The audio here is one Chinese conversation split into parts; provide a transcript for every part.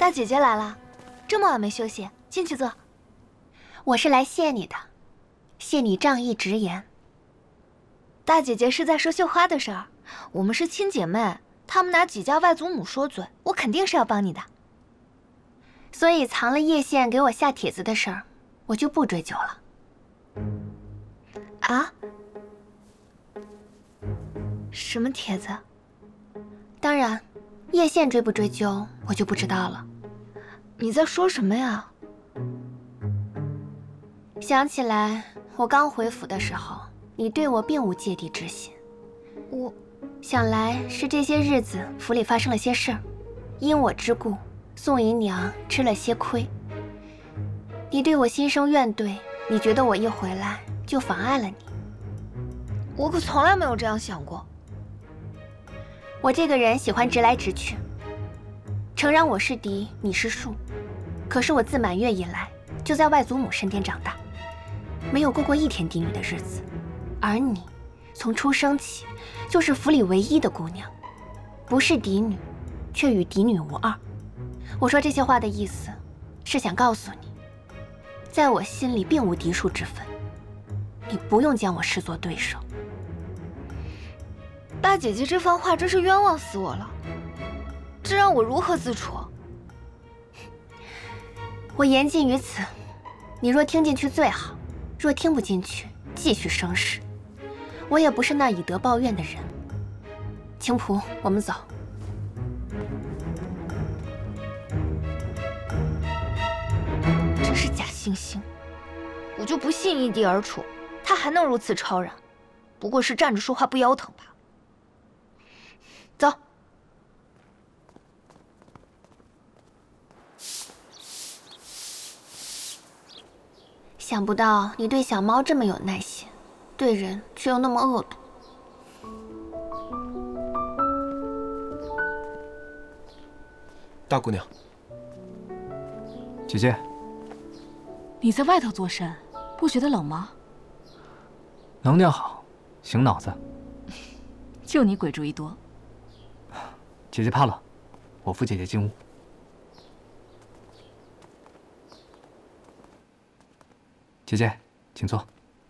大姐姐来了，这么晚没休息，进去坐。 我是来谢你的，谢你仗义直言。 大姐姐是在说绣花的事儿，我们是亲姐妹，他们拿几家外祖母说嘴，我肯定是要帮你的。 所以藏了叶县给我下帖子的事儿，我就不追究了。 啊？什么帖子？ 当然，叶县追不追究，我就不知道了。 你在说什么呀？ 想起来，我刚回府的时候，你对我并无芥蒂之心。 我想来是这些日子府里发生了些事儿，因我之故，宋姨娘吃了些亏。你对我心生怨怼，你觉得我一回来就妨碍了你。 我可从来没有这样想过。 我这个人喜欢直来直去。诚然我是嫡，你是庶，可是我自满月以来就在外祖母身边长大，没有过过一天嫡女的日子。而你从出生起就是府里唯一的姑娘，不是嫡女，却与嫡女无二。我说这些话的意思，是想告诉你，在我心里并无嫡庶之分，你不用将我视作对手。 大姐姐这番话真是冤枉死我了，这让我如何自处？ 我言尽于此，你若听进去最好，若听不进去，继续生事。我也不是那以德报怨的人。青浦，我们走。 真是假惺惺，我就不信易地而处，他还能如此超然，不过是站着说话不腰疼吧。走。 想不到你对小猫这么有耐心，对人却又那么恶毒。 大姑娘， 姐姐， 你在外头做甚？不觉得冷吗？ 能量好，醒脑子。 就你鬼主意多。 姐姐怕冷，我扶姐姐进屋。姐姐，请坐。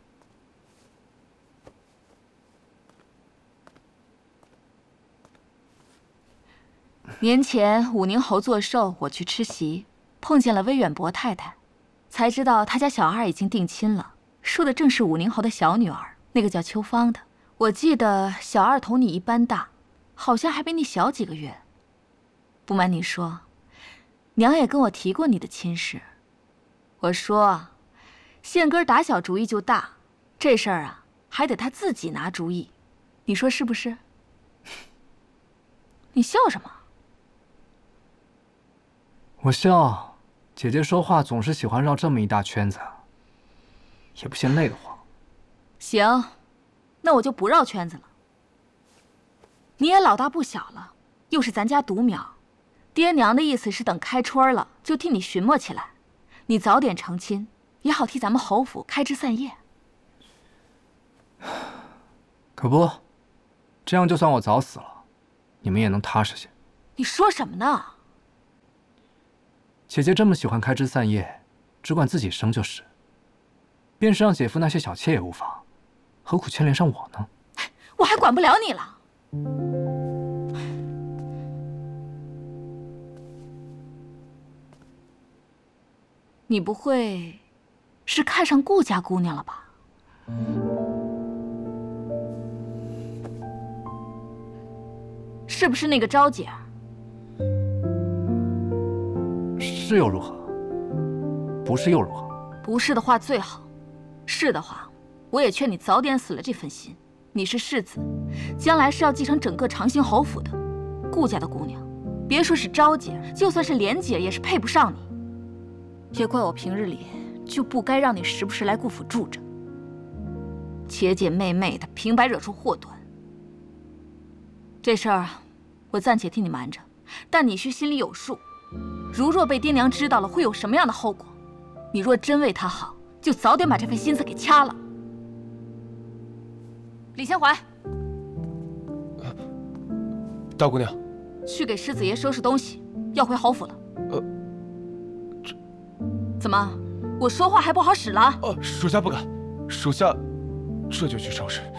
年前武宁侯做寿，我去吃席，碰见了威远伯太太，才知道他家小二已经定亲了，说的正是武宁侯的小女儿，那个叫秋芳的。我记得小二同你一般大，好像还比你小几个月。不瞒你说，娘也跟我提过你的亲事。我说，宪哥打小主意就大，这事儿啊，还得他自己拿主意，你说是不是？你笑什么？ 我笑，姐姐说话总是喜欢绕这么一大圈子，也不嫌累得慌。 行，那我就不绕圈子了。你也老大不小了，又是咱家独苗，爹娘的意思是等开春了就替你寻摸起来，你早点成亲，也好替咱们侯府开枝散叶。 可不，这样就算我早死了，你们也能踏实些。 你说什么呢？ 姐姐这么喜欢开枝散叶，只管自己生就是。便是让姐夫那些小妾也无妨，何苦牵连上我呢？ 我还管不了你了。你不会是看上顾家姑娘了吧？是不是那个招姐儿？ 是又如何？不是又如何？ 不是的话最好，是的话，我也劝你早点死了这份心。你是世子，将来是要继承整个长兴侯府的。顾家的姑娘，别说是招姐，就算是莲姐也是配不上你。也怪我平日里就不该让你时不时来顾府住着，姐姐妹妹的，平白惹出祸端。这事儿我暂且替你瞒着，但你需心里有数。如若被爹娘知道了，会有什么样的后果？你若真为她好，就早点把这份心思给掐了。李先怀， 大姑娘， 去给世子爷收拾东西，要回侯府了。 怎么，我说话还不好使了？ 属下不敢，属下这就去尝试。